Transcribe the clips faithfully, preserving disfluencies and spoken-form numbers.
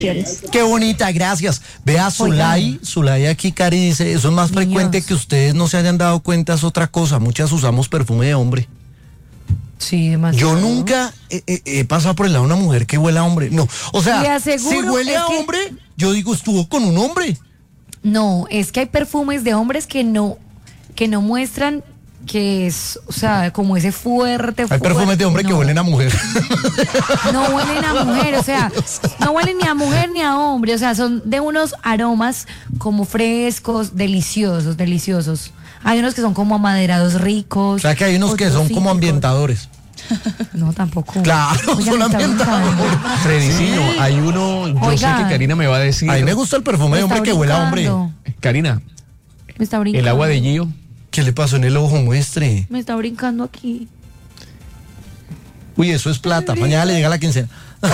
Qué bonita, gracias. Vea, Zulay, Zulay aquí, Cari, dice, eso es más Niños. frecuente que ustedes no se hayan dado cuenta, es otra cosa. Muchas usamos perfume de hombre. Sí, demasiado. Yo nunca he, he- he pasado por el lado de una mujer que huele a hombre. No, o Le sea, aseguro, si huele es a que- hombre, yo digo, estuvo con un hombre. No, es que hay perfumes de hombres que no, que no muestran que es, o sea, como ese fuerte. Hay fuerte, perfumes de hombre que no. huelen a mujer. No huelen a mujer, o sea, no huelen ni a mujer ni a hombre, o sea, son de unos aromas como frescos, deliciosos, deliciosos. Hay unos que son como amaderados ricos. O sea, que hay unos que otros son como cítricos. ambientadores. No, tampoco. Claro, Oigan, son me está ambientadores. brincando. Fredicino, hay uno, yo Oiga. sé que Karina me va a decir. A mí me gusta el perfume de Me está hombre que huele a hombre. brincando. Karina, Me está brincando. el agua de Gio. ¿Qué le pasó en el ojo? Muestre. Me está brincando aquí. Uy, eso es plata. Mañana le llega la quincena.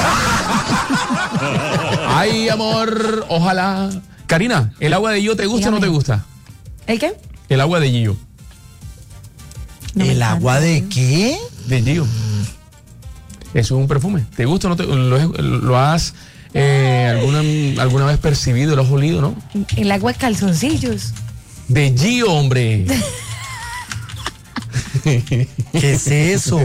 Ay, amor, ojalá. Karina, ¿el agua de Gio te gusta o no te Dígame. gusta? ¿El qué? El agua de Gio. No me ¿El agua encanta. de qué? De Gio. Eso es un perfume. ¿Te gusta o no te lo, lo has eh, alguna, alguna vez percibido, lo has olido, no? El agua de calzoncillos. De Gio, hombre. ¿Qué es eso?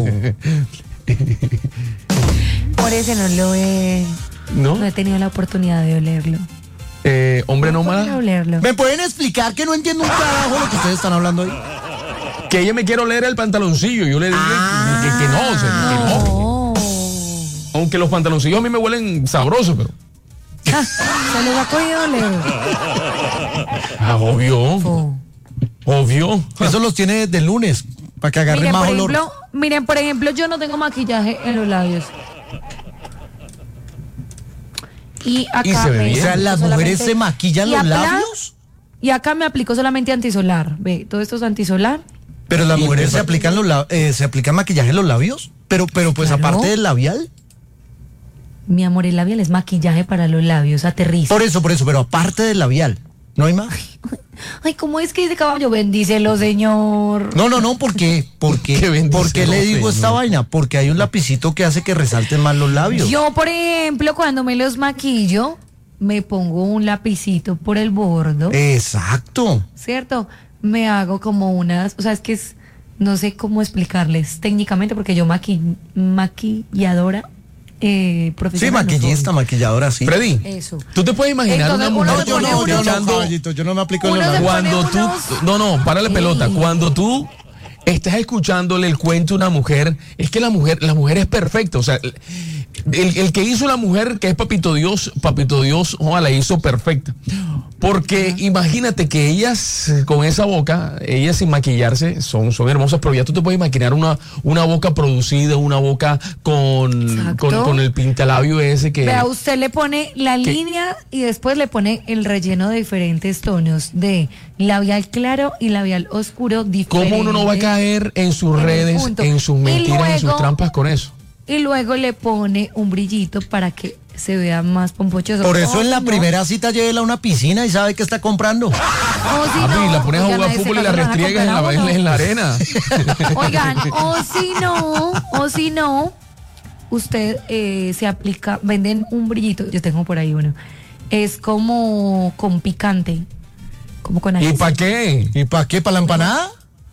Por eso no lo he, ¿No? no he tenido la oportunidad de olerlo. Eh, hombre No nómada. puedo olerlo. ¿Me pueden explicar que no entiendo un carajo lo que ustedes están hablando ahí? Que ella me quiere oler el pantaloncillo. Yo le dije que, que- que no, o sea, que no. No. Aunque los pantaloncillos a mí me huelen sabrosos, pero. Ah, se les ha cogido oler. Ah, obvio. Oh. Obvio. Eso los tiene desde el lunes, para que agarren Miren, más por olor. ejemplo, miren, por ejemplo, yo no tengo maquillaje en los labios. Y acá Y se ve me bien. O sea, ¿las aplico mujeres solamente- se maquillan y los acá- labios? Y acá me aplico solamente antisolar. Ve, todo esto es antisolar. Pero las Y mujeres me se pa- aplican los la- eh, se aplican maquillaje en los labios, pero pero pues Claro. aparte del labial. Mi amor, el labial es maquillaje para los labios, aterriza. Por eso, por eso, pero aparte del labial. ¿No hay más? Ay, ¿cómo es que dice caballo? Bendícelo, señor. No, no, no, ¿por qué? ¿Por qué? Que bendice, ¿Por qué le no, digo señor. esta vaina? Porque hay un lapicito que hace que resalten más los labios. Yo, por ejemplo, cuando me los maquillo, me pongo un lapicito por el bordo, Exacto. ¿cierto? Me hago como unas, o sea, es que es, no sé cómo explicarles técnicamente, porque yo maqui, maquilladora eh, Sí, profesional. no maquillista, soy. maquilladora, sí. Freddy, Eso. ¿tú te puedes imaginar Entonces, una uno mujer se pone unos- escuchando- caballito, yo no me aplico en los Uno se labios. pone Cuando tú, unos- no, no, párale Sí. pelota. Cuando tú estás escuchándole el cuento a una mujer, es que la mujer, la mujer es perfecta. O sea, el, el que hizo la mujer, que es Papito Dios, Papito Dios, ojalá la hizo perfecta. Porque imagínate que ellas con esa boca, ellas sin maquillarse, son, son hermosas, pero ya tú te puedes imaginar una, una boca producida, una boca con, Exacto. con, con el pintalabio ese que. Vea, usted le pone la ¿Qué? línea y después le pone el relleno de diferentes tonos de labial claro y labial oscuro diferente. ¿Cómo uno no va a caer en sus En el redes, punto. en sus Y mentiras, en sus luego- trampas con eso? Y luego le pone un brillito para que se vea más pompochoso. Por eso O en la si no- primera cita llévela a una piscina y sabe qué está comprando. o si Ah, no, y la pones a oigan, jugar a ese fútbol y la caso le van a restriegas en la, comprar a uno. en la arena. Oigan, o si no, o si no, usted eh, se aplica, venden un brillito, yo tengo por ahí uno, es como con picante, como con ¿Y ají. para qué? ¿Y para qué? ¿Para la empanada?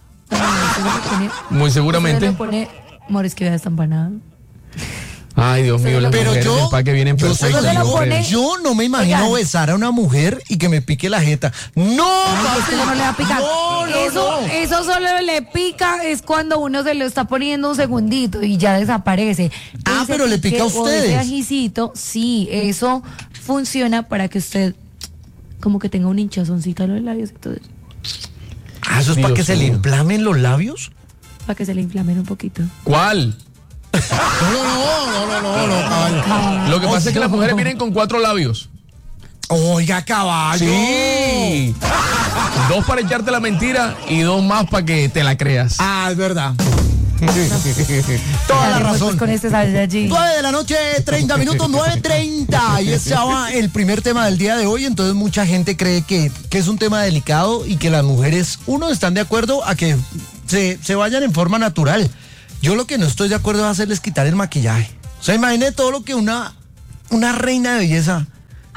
Muy seguramente. Le pone, amor, es que vea esta empanada. Ay, Dios mío, las Pero mujeres yo, del paque vienen yo, se lo perfectas. se lo digo, pone- yo no me imagino Oigan. besar a una mujer y que me pique la jeta. ¡No! Ay, es que papi! no le va a picar. No, no, eso, no. eso solo le pica es cuando uno se lo está poniendo un segundito y ya desaparece. Ah, Ese pero le pica a pique o ustedes. ese ajicito, sí, eso funciona para que usted como que tenga un hinchazoncito en los labios y todo eso, Ah, ¿eso es para Dios que se le mío. inflamen los labios? para que se le inflamen un poquito. ¿Cuál? No, no, no, no, no, no, no, caballo. Lo que pasa es que las mujeres vienen con cuatro labios. Oiga, caballo. Sí. Dos para echarte la mentira y dos más para que te la creas. Ah, es verdad. Toda la Dale, pues, razón. pues, con este sale de allí. nueve de la noche, treinta minutos, nueve treinta. Y ese va el primer tema del día de hoy. Entonces mucha gente cree que, que es un tema delicado y que las mujeres, uno, están de acuerdo a que se, se vayan en forma natural. Yo lo que no estoy de acuerdo es hacerles quitar el maquillaje. O sea, imagine todo lo que una, una reina de belleza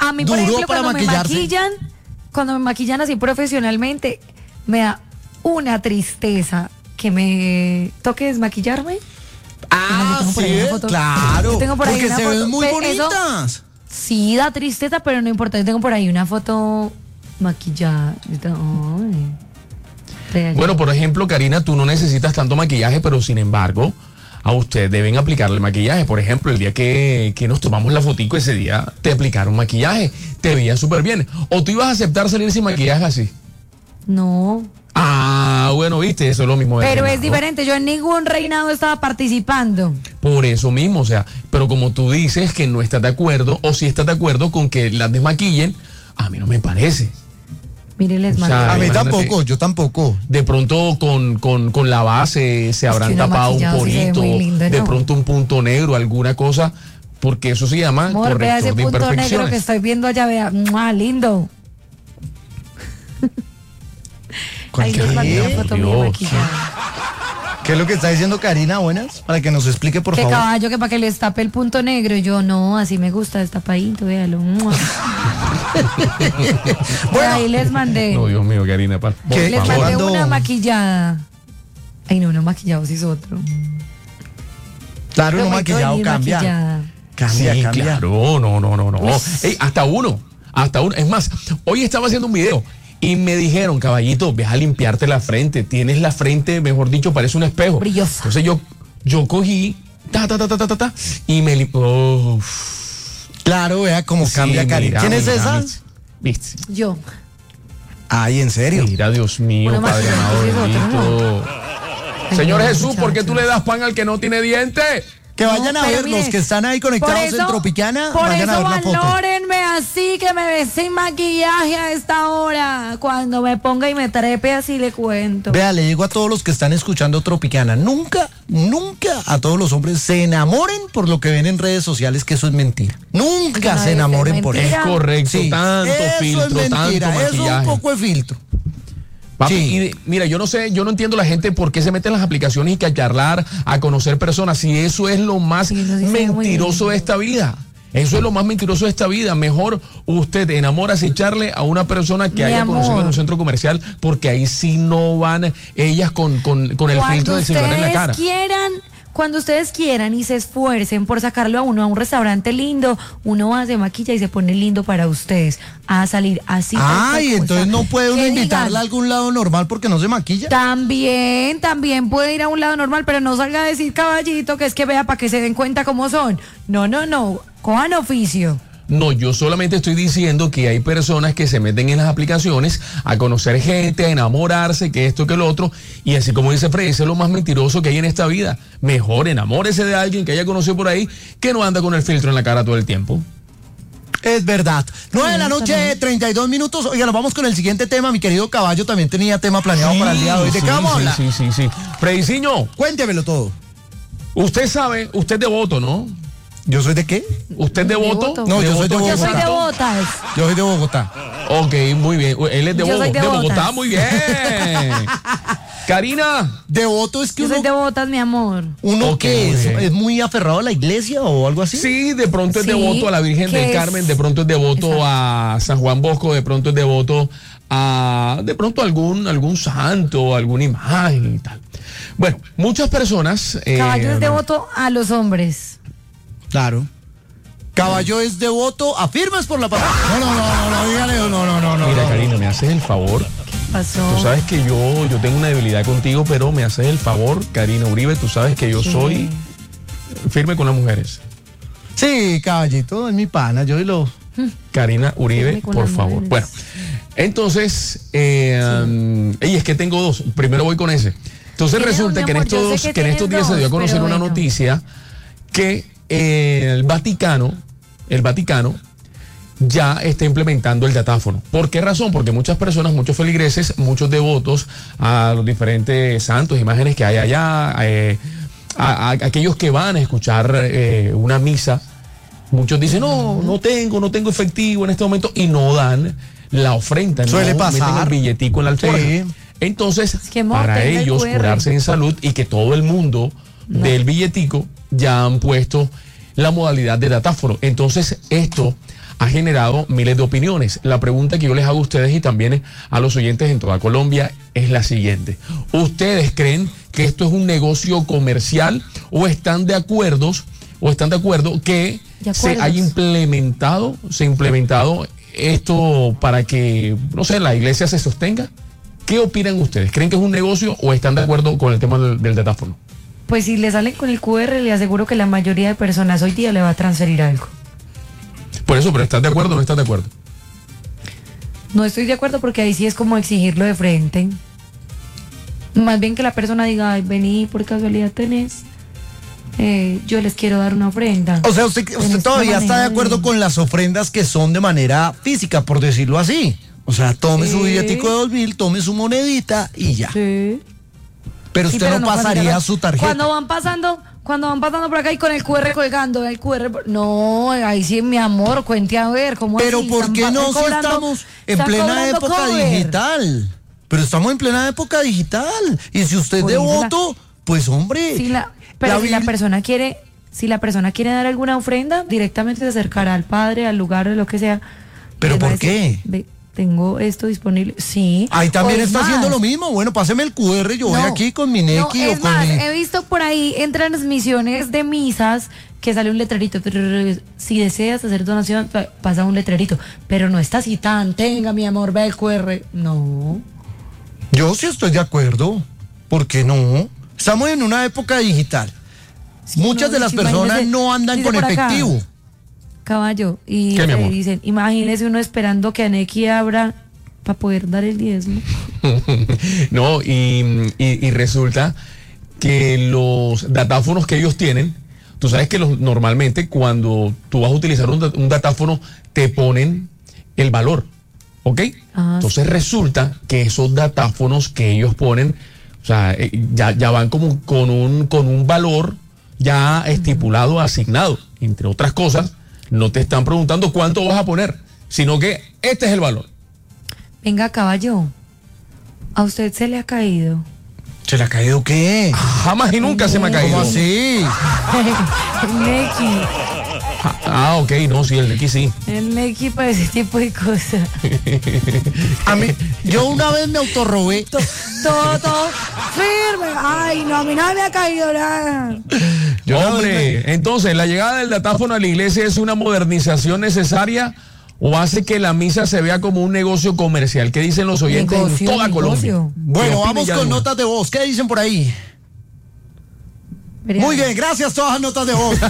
A mí, por duro ejemplo, para cuando me maquillarse. maquillan, cuando me maquillan así profesionalmente, me da una tristeza que me toque desmaquillarme. Ah, Yo tengo por sí, ahí una foto. claro. Yo tengo por ahí porque una se foto, ven muy pe- eso- bonitas. Sí, da tristeza, pero no importa. Yo tengo por ahí una foto maquillada. Yo tengo- ay. Vea, Bueno, por ejemplo, Karina, tú no necesitas tanto maquillaje, pero sin embargo, a usted deben aplicarle maquillaje. Por ejemplo, el día que, que nos tomamos la fotico, ese día te aplicaron maquillaje, te veías súper bien. ¿O tú ibas a aceptar salir sin maquillaje así? no. Ah, bueno, viste, eso es lo mismo. de Pero es reinado. diferente. Yo en ningún reinado estaba participando. Por eso mismo, o sea, pero como tú dices que no estás de acuerdo, o si estás de acuerdo con que las desmaquillen, a mí no me parece. Mire, les O mando. sea, A mí imagínate. tampoco, yo tampoco. De pronto con, con, con la base se habrán que uno tapado un maquillado sí se ve porito, muy lindo, de ¿no? pronto un punto negro, alguna cosa, porque eso se llama Amor, vea ese corrector de punto negro que imperfecciones. estoy viendo allá, vea. ¡Mua, lindo! ¿Cuál Ahí qué? les mandé una foto mía Dios. maquillada. ¿Qué es lo que está diciendo Karina? Buenas, para que nos explique, por Que favor. caballo, que para que les tape el punto negro. Y yo, no, así me gusta, destapadito, véalo. ¡Mua! Por ahí les mandé. No, Dios mío, Karina, por ¿Qué? Les favor. mandé Cuando- una maquillada. Ay, no, no maquillado, sí es otro. Claro, Pero no muy maquillado feliz cambia. maquillada. Cambia, Sí, cambia. claro, no, no, no, no. Ey, hasta uno, hasta uno. Es más, hoy estaba haciendo un video y me dijeron, caballito, ve a limpiarte la frente. Tienes la frente, mejor dicho, parece un espejo. Brillosa. Entonces yo, yo cogí, ta, ta, ta, ta, ta, ta, ta, y me limpié. Oh, Claro, vea cómo sí, cambia Karina. mira, ¿Quién es mira, esa? ¿viste? ¿Viste? Yo. Ay, ¿en serio? Mira, Dios mío, Una Padre maquillada, amado sí es otro, bendito. Señor Ay, Jesús, ¿por qué tú muchachos. le das pan al que no tiene dientes? Que vayan No, a pero ver mire, los que están ahí por conectados eso- en Tropicana, Por vayan a eso ver la foto. valórenme así, que me ve sin maquillaje a esta hora. Cuando me ponga y me trepe así le cuento. Vea, le digo a todos los que están escuchando Tropicana, nunca, nunca a todos los hombres se enamoren por lo que ven en redes sociales, que eso es mentira. Nunca No, se es enamoren por mentira. eso. Es correcto, Sí, tanto eso filtro, es mentira, tanto eso es un maquillaje. poco de filtro. Papi, Sí. y de- mira, yo no sé, yo no entiendo la gente por qué se mete en las aplicaciones y que a charlar, a conocer personas, si eso es lo más Sí, eso sí se ve muy mentiroso de esta vida. Eso es lo más mentiroso de esta vida. Mejor usted enamórase y echarle a una persona que Mi haya amor. conocido en un centro comercial, porque ahí sí no van ellas con, con, con el Cuando filtro del celular en la cara. ustedes quieran, cuando ustedes quieran y se esfuercen por sacarlo a uno a un restaurante lindo, uno va, se maquilla y se pone lindo para ustedes a salir así. tal cual Ay, como entonces está. no puede uno Que invitarla digan, a algún lado normal porque no se maquilla. También, también puede ir a un lado normal, pero no salga a decir caballito que es que vea para que se den cuenta cómo son. No, no, no, cojan oficio. No, yo solamente estoy diciendo que hay personas que se meten en las aplicaciones a conocer gente, a enamorarse, que esto, que lo otro, y así como dice Freddy, eso es lo más mentiroso que hay en esta vida. Mejor enamórese de alguien que haya conocido por ahí, que no anda con el filtro en la cara todo el tiempo. Es verdad. nueve de la Sí, noche, también. treinta y dos minutos. Oiga, nos vamos con el siguiente tema. Mi querido Caballo también tenía tema planeado para el día de hoy. ¿De Sí, qué vamos a sí, hablar? sí, sí, sí. Frediciño, Cuéntemelo todo. usted sabe, usted es devoto, ¿no? ¿Yo soy de qué? ¿Usted es devoto? Devoto. No, yo soy de ¿Devoto Yo soy Bogotá. de botas. Yo soy de Bogotá. Ok, muy bien. Él es de, Yo soy Bogo- de de Bogotá, botas. muy bien. Karina. Devoto es que Yo soy uno, de botas, mi amor. uno Ok, que muy es, bien. es muy aferrado a la iglesia o algo así. Sí, de pronto es Sí, devoto a la Virgen que del es- Carmen, de pronto es devoto Exacto. a San Juan Bosco, de pronto es devoto a de pronto algún algún santo, alguna imagen y tal. Bueno, muchas personas eh, Caballo es devoto a los hombres. Claro. Caballo es devoto a firmes por la palabra. No, no, no, no, no, dígale, no, no, no, no. Mira, no. Karina, me haces el favor. Pasó. Tú sabes que yo yo tengo una debilidad contigo, pero me haces el favor, Karina Uribe, tú sabes que yo Sí. soy firme con las mujeres. Sí, caballito, es mi pana, yo y lo. Karina Uribe, Firme con por las favor. mujeres. Bueno, entonces, eh, um, ey, es que tengo dos. Primero voy con ese. Entonces Tiene resulta dos, que mi en amor, yo estos, sé que que en estos tienes días se dio a dos, conocer pero una bueno. noticia que eh, el Vaticano, el Vaticano ya está implementando el datáfono. ¿Por qué razón? Porque muchas personas, muchos feligreses, muchos devotos a los diferentes santos, imágenes que hay allá, eh, a, a aquellos que van a escuchar eh, una misa, muchos dicen, no, no tengo, no tengo efectivo en este momento y no dan la ofrenda, Suele no pasar. meten el billetico en la alforja. Sí. Entonces, que, amor, para tenga el ellos cu erre. curarse en salud y que todo el mundo del billetico ya han puesto la modalidad de datáfono. Entonces, esto ha generado miles de opiniones. La pregunta que yo les hago a ustedes y también a los oyentes en toda Colombia es la siguiente. ¿Ustedes creen que esto es un negocio comercial o están de acuerdo, o están de acuerdo que se haya implementado, se ha implementado esto para que, no sé, la iglesia se sostenga? ¿Qué opinan ustedes? ¿Creen que es un negocio o están de acuerdo con el tema del, del datáfono? Pues si le salen con el Q R, le aseguro que la mayoría de personas hoy día le va a transferir algo. Por eso, pero ¿estás de acuerdo o no estás de acuerdo? No estoy de acuerdo porque ahí sí es como exigirlo de frente. Más bien que la persona diga, ay, vení, por casualidad tenés, eh, yo les quiero dar una ofrenda. O sea, usted, usted todavía está de acuerdo de... con las ofrendas que son de manera física, por decirlo así. O sea, tome sí. su billetico de dos mil, tome su monedita y ya. Sí. Pero usted sí, pero no, no pasaría su tarjeta. Cuando van pasando, cuando van pasando por acá y con el Q R colgando, el Q R, no, ahí sí, mi amor, cuente a ver cómo. Pero así? ¿por qué no si estamos en plena época cover. digital? Pero estamos en plena época digital. Y si usted es devoto, la, pues hombre. Si la, pero la si la persona quiere, si la persona quiere dar alguna ofrenda, directamente se acercará al padre, al lugar, o lo que sea. ¿Pero por qué? Ve, tengo esto disponible, sí. Ahí también está más. haciendo lo mismo. Bueno, páseme el Q R, yo no, voy aquí con mi Neki no, o es con más, mi... he visto por ahí en transmisiones de misas que sale un letrerito. Si deseas hacer donación, pasa un letrerito. Pero no está así tan, tenga mi amor, ve el Q R. No. Yo sí estoy de acuerdo. ¿Por qué no? Estamos en una época digital. Sí, Muchas no, de las personas no andan con efectivo. Acá. Caballo, y ¿Qué, le dicen, imagínese uno esperando que Aneki abra para poder dar el diezmo. No, y, y, y resulta que los datáfonos que ellos tienen, tú sabes que los, normalmente cuando tú vas a utilizar un, un datáfono te ponen el valor, ¿ok? Ajá. Entonces resulta que esos datáfonos que ellos ponen, o sea, ya, ya van como con un, con un valor ya estipulado, asignado, entre otras cosas. No te están preguntando cuánto vas a poner, sino que este es el valor. Venga, caballo, ¿a usted se le ha caído? ¿Se le ha caído qué? Jamás y nunca se me ha caído. ¿Cómo así? El Neki. Ah, ok, no, sí, el Neki sí. El Neki para ese tipo de cosas. A mí, yo una vez me autorrobé. Todo, todo firme. Ay, no, a mí no me ha caído nada. Yo Hombre, me... entonces, ¿la llegada del datáfono a la iglesia es una modernización necesaria o hace que la misa se vea como un negocio comercial? ¿Qué dicen los oyentes negocio, en toda negocio. Colombia? Bueno, vamos con notas de voz. ¿Qué dicen por ahí? Muy bien, gracias, todas las notas de voz. No,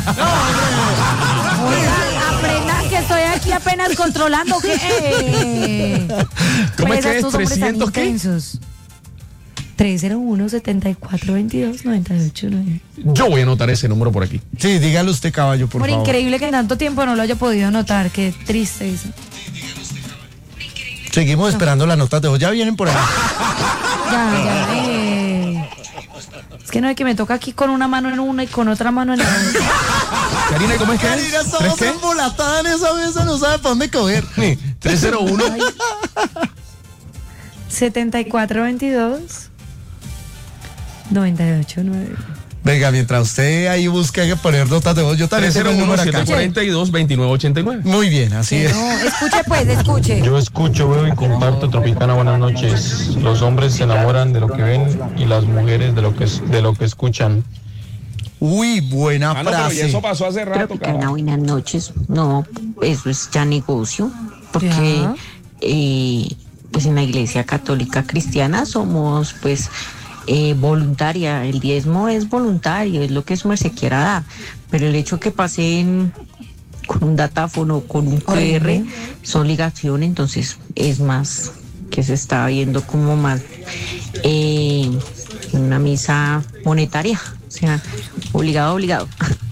aprendan que estoy aquí apenas controlando que... Eh. ¿Cómo es que es? ¿trescientos qué? tres cero uno, siete cuatro dos dos, nueve ocho nueve. Yo voy a anotar ese número por aquí. Sí, dígale usted, caballo, por, por favor. Increíble que en tanto tiempo no lo haya podido anotar, qué triste eso. Seguimos no. esperando las notas de voz, ya vienen por ahí. Ya, ya, eh. Es que no es que me toca aquí con una mano en una y con otra mano en la otra. Karina, ¿cómo es que Karina, es? Karina, estamos embolatada en esa mesa, no sabe para dónde coger. Sí, tres cero uno. siete cuatro dos dos. nueve ocho nueve. Venga, mientras usted ahí busca que poner notas de voz, yo también tengo un número acá. siete cuatro dos, dos nueve ocho nueve. Muy bien, así sí, es. No, escuche pues, escuche. Yo escucho, veo y comparto. Tropicana, buenas noches. Los hombres se enamoran de lo que ven y las mujeres de lo que, de lo que escuchan. Uy, buena ah, no, frase. Pero eso pasó hace rato. Tropicana, buenas noches. No, eso es ya negocio, porque eh, pues en la iglesia católica cristiana somos pues... Eh, voluntaria, el diezmo es voluntario, es lo que su merced quiera dar, pero el hecho que pasen con un datáfono, con un Q R, es obligación, entonces es más que se está viendo como más eh, una misa monetaria, o sea, obligado, obligado.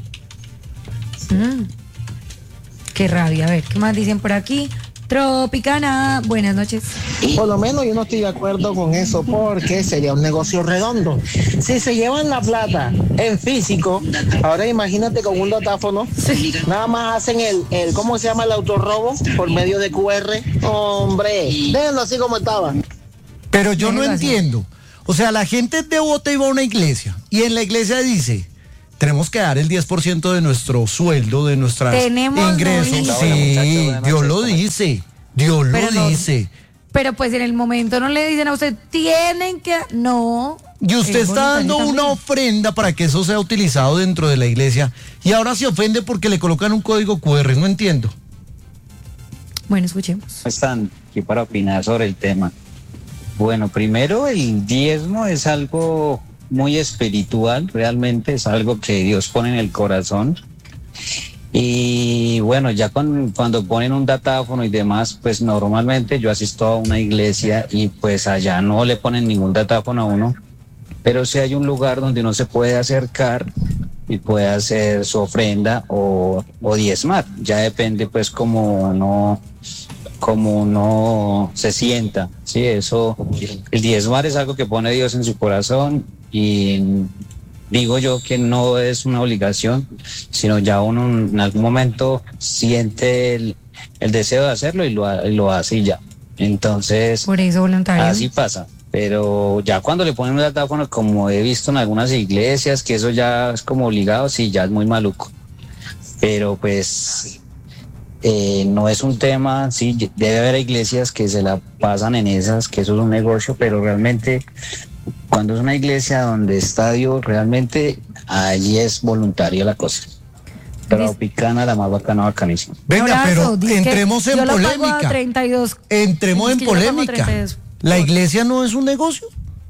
Mm. Qué rabia, a ver, ¿qué más dicen por aquí? Tropicana, buenas noches. Por lo menos yo no estoy de acuerdo con eso porque sería un negocio redondo. Si se llevan la plata en físico, ahora imagínate con un datáfono, sí. Nada más hacen el, el, ¿cómo se llama? El autorrobo por medio de Q R. Hombre, déjenlo así como estaba. Pero yo no entiendo. O sea, la gente es devota y va a una iglesia y en la iglesia dice, tenemos que dar el diez por ciento de nuestro sueldo, de nuestros ingresos. No, sí, Dios lo dice, Dios pero lo no, dice. Pero pues en el momento no le dicen a usted, tienen que... No. Y usted está dando una ofrenda para que eso sea utilizado dentro de la iglesia y ahora se ofende porque le colocan un código cu erre, no entiendo. Bueno, escuchemos. ¿Cómo están? Aquí para opinar sobre el tema. Bueno, primero el diezmo es algo muy espiritual, realmente es algo que Dios pone en el corazón. Y bueno, ya con, cuando ponen un datáfono y demás, pues normalmente yo asisto a una iglesia y pues allá no le ponen ningún datáfono a uno, pero si hay un lugar donde uno se puede acercar y puede hacer su ofrenda o, o diezmar, ya depende pues como uno, como uno se sienta, ¿sí? Eso, el diezmar es algo que pone Dios en su corazón y digo yo que no es una obligación, sino ya uno en algún momento siente el, el deseo de hacerlo y lo, y lo hace y ya. Entonces, por eso voluntario. Así pasa. Pero ya cuando le ponen un datáfono, como he visto en algunas iglesias, que eso ya es como obligado, sí, ya es muy maluco. Pero pues eh, no es un tema, sí, debe haber iglesias que se la pasan en esas, que eso es un negocio, pero realmente cuando es una iglesia donde está Dios, realmente allí es voluntaria la cosa. Pero picana, la más bacana, bacanísima. Venga, Abrazo, pero entremos en yo lo pago a polémica. treinta y dos. Entremos Es en que yo lo pago a polémica. treinta y dos. ¿La iglesia no es un negocio?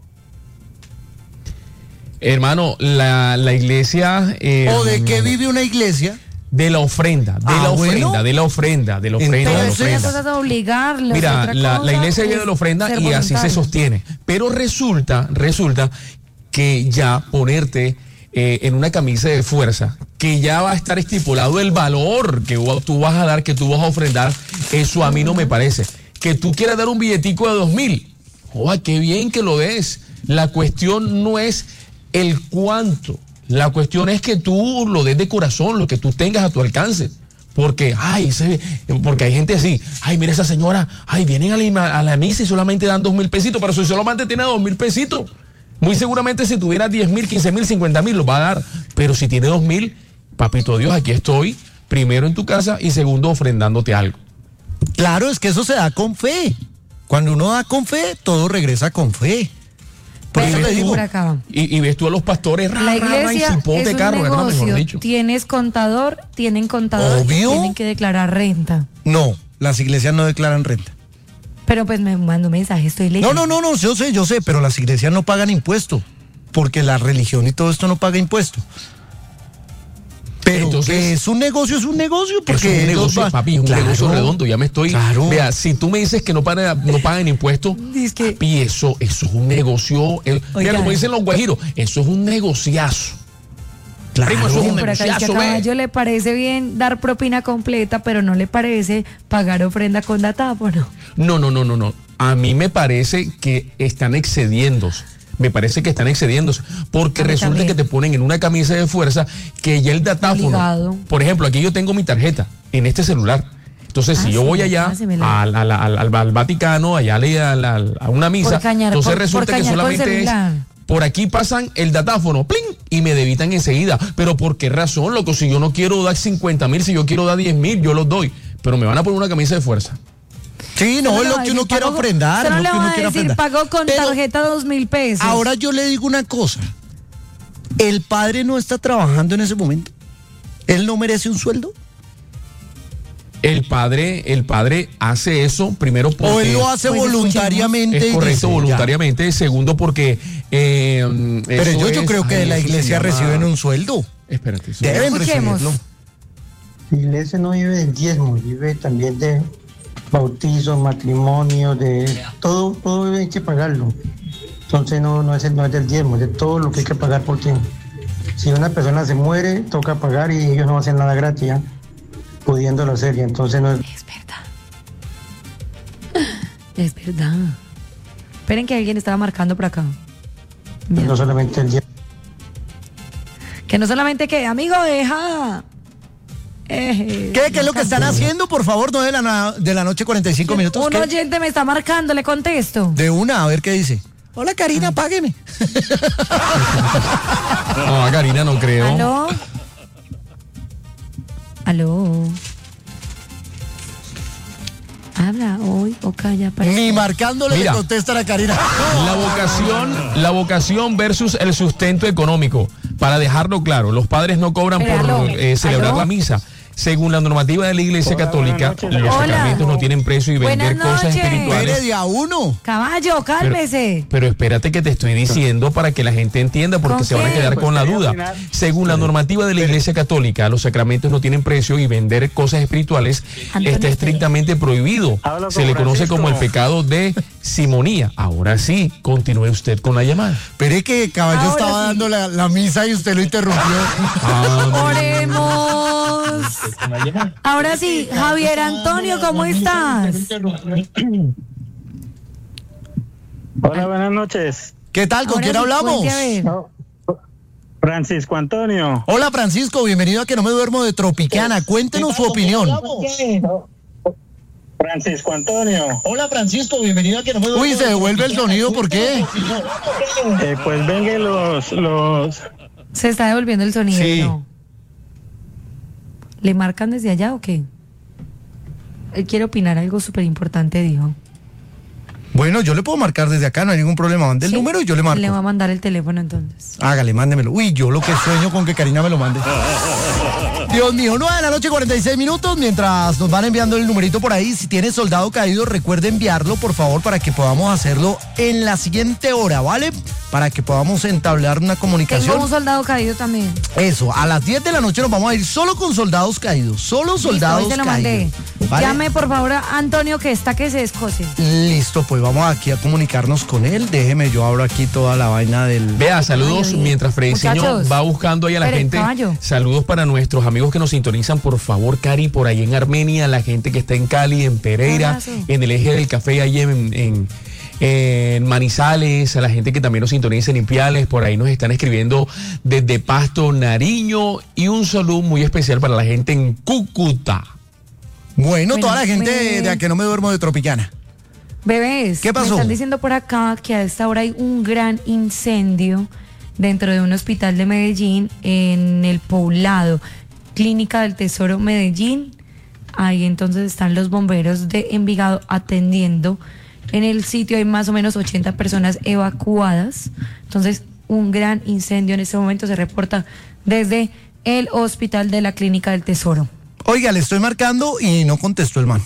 Hermano, la, la iglesia... Eh, ¿O de qué vive una iglesia? De la ofrenda, de Ah, la bueno. ofrenda, de la ofrenda, de la ofrenda, de Pero la eso ya ofrenda. es de obligarlos. Mira, otra la, cosa la iglesia vive es de la ofrenda ser y así se voluntario. sostiene. Pero resulta, resulta que ya ponerte eh, en una camisa de fuerza, que ya va a estar estipulado el valor que tú vas a dar, que tú vas a ofrendar, eso a mí no me parece. Que tú quieras dar un billetico de dos mil, ¡oh, qué bien que lo des! La cuestión no es el cuánto, la cuestión es que tú lo des de corazón, lo que tú tengas a tu alcance. Porque, ay, ese, porque hay gente así, ay, mira esa señora, ay, vienen a la, a la misa y solamente dan dos mil pesitos, pero si solamente tiene dos mil pesitos, muy seguramente si tuviera diez mil, quince mil, cincuenta mil, lo va a dar. Pero si tiene dos mil, papito Dios, aquí estoy, primero en tu casa y segundo ofrendándote algo. Claro, es que eso se da con fe. Cuando uno da con fe, todo regresa con fe. Por Pero eso te ven digo. por acá. Y, y ves tú a los pastores, ra, La ra, ra, y iglesia cipote es un carro, ¿verdad? Mejor negocio. dicho. Tienes contador, tienen contador, Obvio. tienen que declarar renta. No, las iglesias no declaran renta. Pero pues me mando mensaje, estoy leyendo. No, no, no, no, yo sé, yo sé, pero las iglesias no pagan impuestos. Porque la religión y todo esto no paga impuestos. Pero Entonces, que es un negocio, es un negocio. Porque es un ellos negocio, va- papi, es un Claro, negocio redondo. Ya me estoy. Claro. Vea, si tú me dices que no pagan, no pagan impuestos, Dice que- papi, eso, eso es un negocio. El, mira, Oigan. como dicen los guajiros, eso es un negociazo. Claro. Primo, eso es un Por acá dice que a negociazo, ve. Caballo le parece bien dar propina completa, pero no le parece pagar ofrenda con datáfono. No, no, no, no, no. A mí me parece que están excediéndose. Me parece que están excediéndose. Porque A mí resulta también. que te ponen en una camisa de fuerza que ya el datáfono. Obligado. Por ejemplo, aquí yo tengo mi tarjeta en este celular. Entonces, Ah, si yo sí, voy allá pásemela. al, al, al, al- al Vaticano, allá le- al- al- a una misa, Por cañar- entonces por- resulta por que cañar con solamente es. celular. Por aquí pasan el datáfono, ¡pling! Y me debitan enseguida. Pero ¿por qué razón, loco? Si yo no quiero dar cincuenta mil, si yo quiero dar diez mil, yo los doy. Pero me van a poner una camisa de fuerza. Sí, no, Solo es le lo va a que uno decir, quiere pagó- ofrendar. solo es le lo que va uno a quiere decir, ofrendar. pagó con Pero tarjeta dos mil pesos. ahora yo le digo una cosa. El padre no está trabajando en ese momento. Él no merece un sueldo. El padre, el padre hace eso primero porque O él lo hace Pues voluntariamente. es y correcto dice, ya. voluntariamente. Segundo porque eh, Pero eso ellos yo es- creo que ay, de la eso se iglesia llama- reciben un sueldo. Espérate. eso- Deben Escuchemos. recibirlo. La iglesia no vive del diezmo, vive también de bautizos, matrimonios, de todo, todo hay que pagarlo. Entonces no, no, es, el- no es del diezmo, es de todo lo que hay que pagar por ti. Si una persona se muere, toca pagar y ellos no hacen nada gratis, ¿ya? Pudiéndolo hacer, y entonces no es... Es verdad. Es verdad. Esperen que alguien estaba marcando por acá. Ya. no solamente el diezmo. Que no solamente que, amigo, deja. Eh, ¿Qué, ¿Qué es lo que están haciendo? Por favor, no de la, na- de la noche cuarenta y cinco minutos. Un ¿Qué? oyente me está marcando, le contesto. De una, a ver qué dice. Hola, Karina, págueme. No, a Karina no creo. ¿Aló? ¿Aló? Habla hoy o calla. Para Ni marcándole Mira. le contestan a Karina. La vocación, la vocación versus el sustento económico. Para dejarlo claro, los padres no cobran Pero, por aló, eh, celebrar aló. la misa. Según la normativa de la Iglesia Hola, Católica, buenas noches. los Hola. sacramentos no tienen precio y vender Buenas cosas noches. espirituales. Espere de a uno. Caballo, Pero, cálmese. pero espérate que te estoy diciendo para que la gente entienda, porque ¿Con se van a qué? quedar Pues con la quería duda. opinar. Según la normativa de la Iglesia Católica, los sacramentos no tienen precio y vender cosas espirituales Antonio, está estrictamente prohibido. Habla con Se le conoce Francisco. como el pecado de simonía. Ahora sí, continúe usted con la llamada. Espere que Caballo Ahora estaba sí. dando la, la misa y usted lo interrumpió. Oremos. Ahora sí, Javier Antonio, ¿cómo estás? Hola, buenas noches. ¿Qué tal? ¿Con Ahora quién sí, hablamos? cuente a ver. Francisco Antonio. Hola, Francisco, bienvenido a Que No Me Duermo de Tropicana. Cuéntenos su opinión. Francisco Antonio. Hola, Francisco, bienvenido a Que No Me Duermo. Uy, se devuelve el sonido, ¿por qué? Eh, pues venga los, los... Se está devolviendo el sonido. Sí. ¿No? ¿Le marcan desde allá o qué? Él quiere opinar algo súper importante, dijo. Bueno, yo le puedo marcar desde acá, no hay ningún problema. Mande el ¿Sí? número y yo le Le va marco. a mandar el teléfono entonces. Hágale, mándemelo. Uy, yo lo que sueño con que Karina me lo mande. Dios mío, nueve de la noche, cuarenta y seis minutos. Mientras nos van enviando el numerito por ahí, si tiene soldado caído, recuerde enviarlo, por favor, para que podamos hacerlo en la siguiente hora, ¿vale? Para que podamos entablar una comunicación. Tengo un soldado caído también. Eso, a las diez de la noche nos vamos a ir solo con soldados caídos. Solo soldados Listo, hoy se lo caídos. mandé. ¿Vale? Llame por favor a Antonio que está que se descose. Listo, pues vamos aquí a comunicarnos con él. Déjeme, yo abro aquí toda la vaina del... Vea, saludos Ay, oye. mientras Frediciño Muchachos, va buscando ahí a la espere, gente. caballo. Saludos para nuestros amigos que nos sintonizan, por favor, Cari, por ahí en Armenia, la gente que está en Cali, en Pereira, Abrazo. en el eje del café, ahí en, en, en Manizales, a la gente que también nos sintoniza en Ipiales, por ahí nos están escribiendo desde Pasto, Nariño, y un saludo muy especial para la gente en Cúcuta. Bueno, Bueno, toda la gente me- de A Que No Me Duermo de Tropicana. Bebés, ¿Qué pasó? me están diciendo por acá que a esta hora hay un gran incendio dentro de un hospital de Medellín en el poblado Clínica del Tesoro Medellín. Ahí entonces están los bomberos de Envigado atendiendo. En el sitio hay más o menos ochenta personas evacuadas. Entonces, un gran incendio en este momento se reporta desde el hospital de la Clínica del Tesoro. Oiga, le estoy marcando y no contestó el man.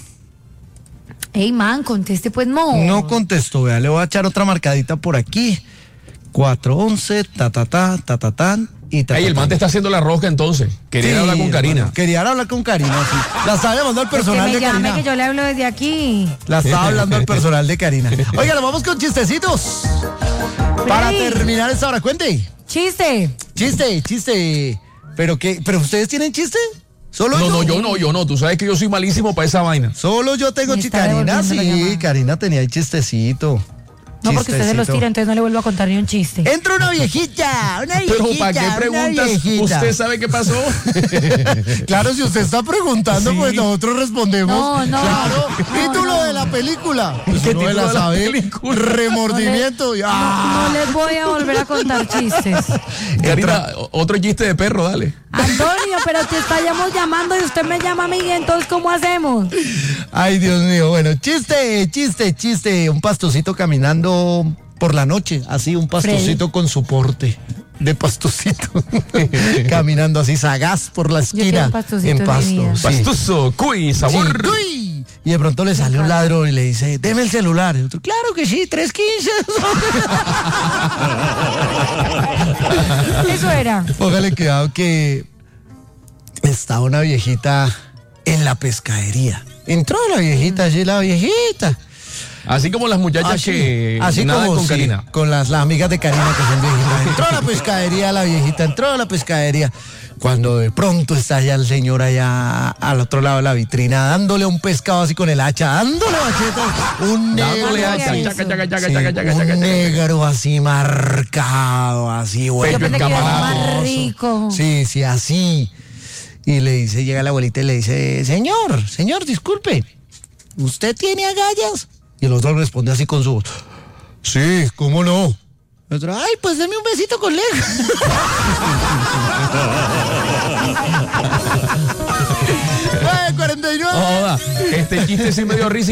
Ey, man, conteste pues no. No contestó, vea, le voy a echar otra marcadita por aquí. cuatro once, ta ta ta, ta ta tan y ta. Ahí ta, el man ta. te está haciendo la rosca entonces. Quería Sí, hablar con Karina. hermano, quería hablar con Karina, sí. La estaba llamando al Pues que personal me de llame, Karina. que yo le hablo desde aquí. La estaba hablando al personal de Karina. Oiga, nos vamos con chistecitos. Para Freddy. terminar esta hora, cuente. Chiste. Chiste, chiste. ¿Pero qué? ¿Pero ustedes tienen chiste? ¿Solo No, yo? no, yo no, yo no. Tú sabes que yo soy malísimo para esa vaina. Solo yo tengo Me chiste. está Karina, devolviendo la sí, llamada. Karina tenía ahí chistecito. No, porque usted se los Chistecito. tira, entonces no le vuelvo a contar ni un chiste. Entra una viejita, una viejita. Pero ¿para qué una preguntas? viejita. ¿Usted sabe qué pasó? Claro, si usted está preguntando, Sí. pues nosotros respondemos. No, no. Claro. No, Título no. de la película. ¿Qué Pues uno título de la de la sabe. película? Remordimiento. No, Ah. no les voy a volver a contar chistes. Karina, o- otro chiste de perro, dale. Antonio, pero te estamos llamando y usted me llama a mí, entonces ¿cómo hacemos? Ay, Dios mío. Bueno, chiste, chiste, chiste. Un pastocito caminando por la noche. Así, un pastocito con su porte de pastocito. Caminando así, sagaz por la quiero esquina. un pastocito en en mi pasto. vida. sí. Pastuso, cuy, sabor. Sí, uy. Y de pronto le sale un ladrón y le dice, deme el celular. Y otro, claro que sí, tres quince. Eso era. Póngale cuidado que está una viejita en la pescadería. Entró la viejita, allí la viejita. Así como las muchachas Así, que así nadan como con sí, Karina. con las, las amigas de Karina que son viejitas. Entró a la pescadería la viejita, entró a la pescadería. Cuando de pronto está ya el señor allá al otro lado de la vitrina, dándole un pescado así con el hacha, dándole macheta, un negro, Dándole hacha, Eso. chaca, chaca, chaca, sí, chaca, chaca, un chaca, chaca. negro así marcado, así Yo bueno. pensé que era camarado. más rico. Sí, sí, así. Y le dice, llega la abuelita y le dice, señor, señor, disculpe, ¿usted tiene agallas? Y el otro responde así con su voz, Sí, ¿cómo no? Otro, ay, pues deme un besito con lengua. nueve cuarenta y nueve. Joda, este chiste sí me dio risa.